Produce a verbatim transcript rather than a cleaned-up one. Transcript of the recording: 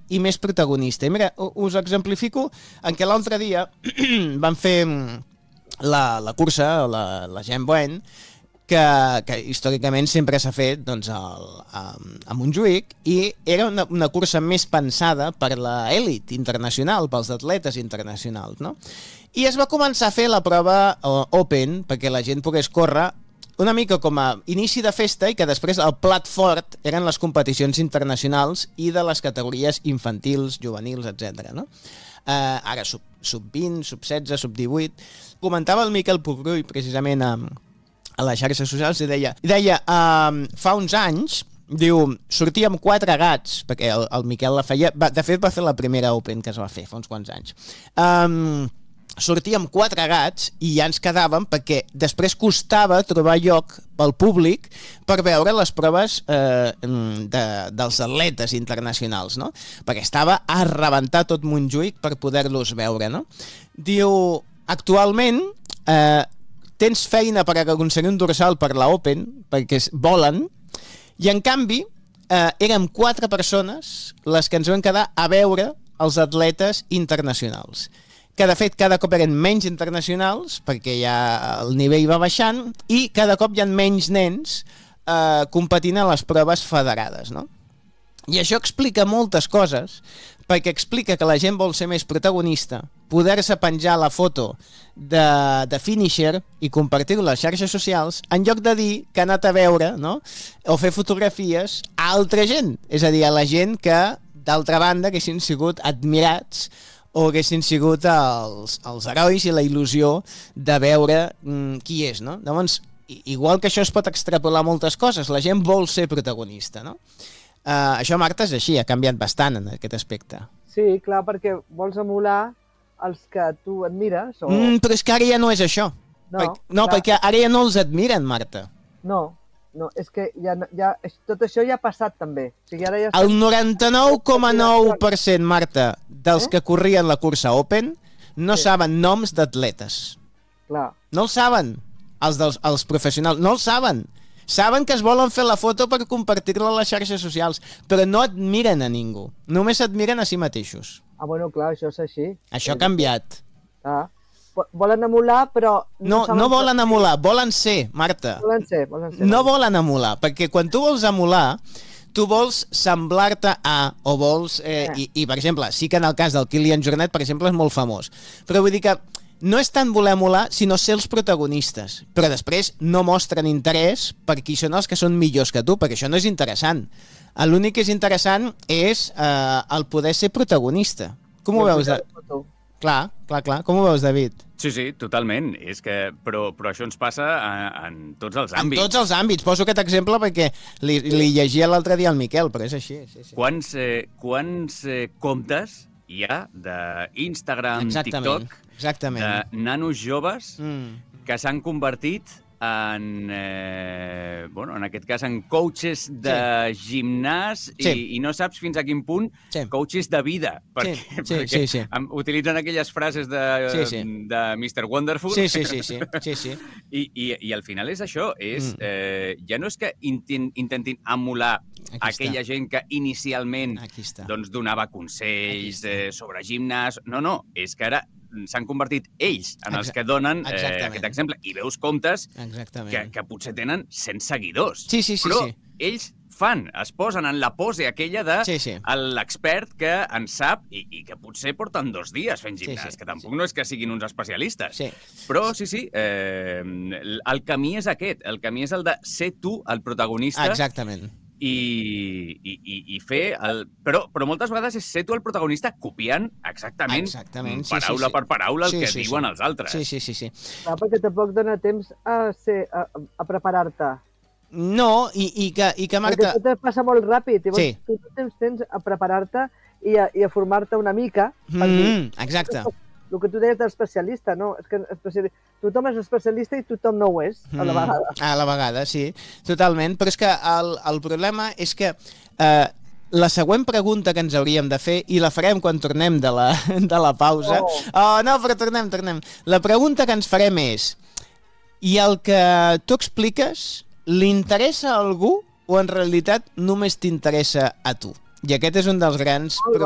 i més protagonista. I mira, us exemplifico en què l'altre dia van fer la, la cursa, la, la Gent que, que històricament sempre s'ha fet doncs, al, a, a Montjuïc, i era una, una cursa més pensada per l'elit internacional, pels atletes internacionals, no? I es va començar a fer la prova uh, Open perquè la gent pogués córrer una mica com a inici de festa i que després el plat fort eren les competicions internacionals i de les categories infantils, juvenils, etcètera. No? Uh, ara sub, sub vint, sub setze, sub divuit. Comentava el Miquel Pugrull precisament a, a les xarxes socials i deia, deia uh, fa uns anys, diu, sortíem quatre gats, perquè el, el Miquel la feia, va, de fet va fer la primera Open que es va fer fa uns quants anys. Um, sortíem quatre gats i ja ens quedàvem perquè després costava trobar lloc pel públic per veure les proves eh, de, dels atletes internacionals, no? Perquè estava a rebentar tot Montjuïc per poder-los veure, no? Diu, actualment eh, tens feina per aconseguir un dorsal per la Open perquè volen, i en canvi eh, érem quatre persones les que ens vam quedar a veure els atletes internacionals, que de fet cada cop eren menys internacionals perquè ja el nivell va baixant i cada cop hi ha menys nens eh, competint a les proves federades, no? I això explica moltes coses, perquè explica que la gent vol ser més protagonista, poder-se penjar la foto de, de finisher i compartir-ho a les xarxes socials en lloc de dir que ha anat a veure, no? O fer fotografies a altra gent, és a dir, a la gent que d'altra banda haguessin sigut admirats o haguessin sigut els, els herois i la il·lusió de veure mm, qui és, no? Llavors, igual que això es pot extrapolar moltes coses, la gent vol ser protagonista, no? Uh, això, Marta, és així, ha canviat bastant en aquest aspecte. Sí, clar, perquè vols emular els que tu admires. O... Mm, però és que ara ja no és això. No, per... no perquè ara ja no els admiren, Marta. No, no, és que ja, ja, tot això ja ha passat també. O sigui, ara ja el noranta-nou coma nou per cent, Marta, dels eh? que corrien la cursa Open no sí. saben noms d'atletes. Clar. No els saben, els, dels, els professionals, no els saben. Saben que es volen fer la foto per compartir-la a les xarxes socials, però no admiren a ningú. Només admiren a si mateixos. Ah, bueno, clar, això és així. Això ha canviat. Ah. Volen emular, però... No, no, no volen emular, volen ser, Marta. Volen ser, volen ser. No volen emular, perquè quan tu vols emular, tu vols semblar-te a, o vols... Eh, i, I, per exemple, sí que en el cas del Kilian Jornet, per exemple, és molt famós. Però vull dir que no és tant voler emular, sinó ser els protagonistes. Però després no mostren interès per qui són els que són millors que tu, perquè això no és interessant. L'únic que és interessant és eh, el poder ser protagonista. Com ho veus? De... Clar, clar, clar. Com ho veus, David? Sí, sí, totalment. És que, però, però això ens passa en, en tots els àmbits. En tots els àmbits. Poso aquest exemple perquè li, li llegia l'altre dia al Miquel, però és així. Sí, sí. Quants, eh, quants eh, comptes hi ha d'Instagram, TikTok, exactament. de nanos joves mm. que s'han convertit en, eh, bueno, en aquest cas, en coaches de sí. gimnàs i, sí. i no saps fins a quin punt sí. coaches de vida, perquè, sí. Sí, perquè sí, sí. utilitzen aquelles frases de, sí, sí. de mister Wonderful. Sí, sí, sí. sí, sí, sí. I, i, I al final és això, és, mm. eh, ja no és que intin, intentin emular Aquí aquella està. gent que inicialment doncs, donava consells eh, sobre gimnàs. No, no, és que ara s'han convertit ells en els que donen eh, aquest exemple. I veus comptes que, que potser tenen cent seguidors. Sí, sí, sí. Però sí. ells fan, es posen en la pose aquella de sí, sí. l'expert que en sap i, i que potser porten dos dies fent gimnàs, sí, sí, que tampoc sí. no és que siguin uns especialistes. Sí. Però sí, sí, eh, el camí és aquest. El camí és el de ser tu el protagonista. Exactament. I, i, i, i fer... El... Però, però moltes vegades és ser tu el protagonista copiant exactament, exactament. Sí, paraula sí, sí. per paraula el sí, que sí, diuen sí. els altres. Sí, sí, sí. sí. Clar, perquè tampoc dona temps a, ser, a, a preparar-te. No, i, i, que, i que Marta... Perquè tot passa molt ràpid. I sí. Tu no tens temps a preparar-te i a, i a formar-te una mica. Mm, dir, exacte. El que tu deies d'especialista, no? És que especialista... tothom és especialista i tothom no ho és, a la vegada. Mm, a la vegada, sí, totalment. Però és que el, el problema és que eh, la següent pregunta que ens hauríem de fer, i la farem quan tornem de la, de la pausa... Oh. oh, no, però tornem, tornem. La pregunta que ens farem és, i el que tu expliques li interessa a algú o en realitat només t'interessa a tu? I aquest és un dels grans...